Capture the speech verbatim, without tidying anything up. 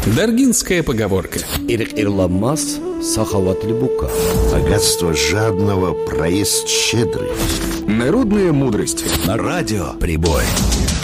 Даргинская поговорка. Ир-ирламас сахават либука. Богатство жадного, проезд щедрый. Народная мудрость. На радио «Прибой».